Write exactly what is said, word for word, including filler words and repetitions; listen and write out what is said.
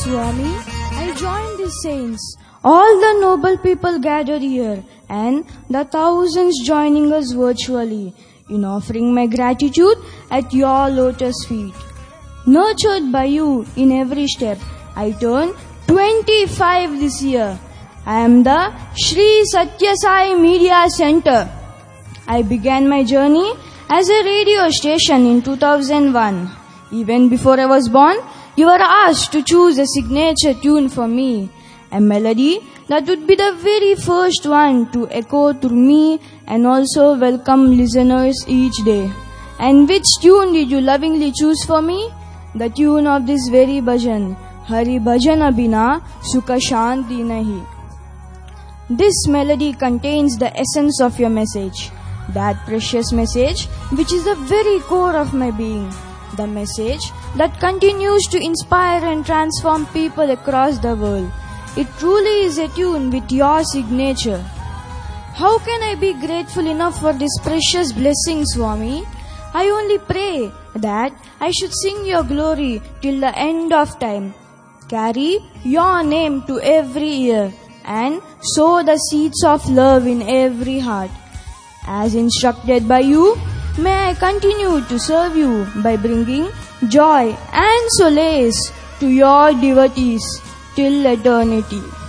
Swami, I join the saints, all the noble people gathered here, and the thousands joining us virtually, in offering my gratitude at your lotus feet. Nurtured by you in every step, I turn twenty-five this year. I am the Sri Satya Sai Media Center. I began my journey as a radio station in two thousand one. Even before I was born, you were asked to choose a signature tune for me, a melody that would be the very first one to echo through me and also welcome listeners each day. And which tune did you lovingly choose for me? The tune of this very bhajan, Hari Bhajana Bina Sukha Shanti Nahi. This melody contains the essence of your message, that precious message which is the very core of my being, the message that continues to inspire and transform people across the world. It truly is a tune with your signature. How can I be grateful enough for this precious blessing, Swami? I only pray that I should sing your glory till the end of time, carry your name to every ear, and sow the seeds of love in every heart. As instructed by you, may I continue to serve you by bringing joy and solace to your devotees till eternity.